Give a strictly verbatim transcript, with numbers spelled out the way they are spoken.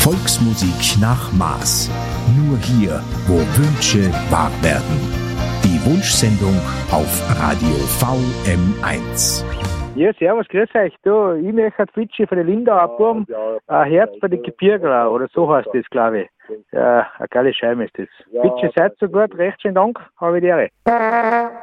Volksmusik nach Maß. Nur hier, wo Wünsche wahr werden. Die Wunschsendung auf Radio V M eins. Ja, servus, grüß euch. Du, ich möchte Fidschi von der Linda abbauen. Ein Herz bei den Gebirgler, oder so heißt das, glaube ich. Ja, eine geile Scheibe ist das. Fidschi, seid so gut, recht schönen Dank, habe ich die Ehre.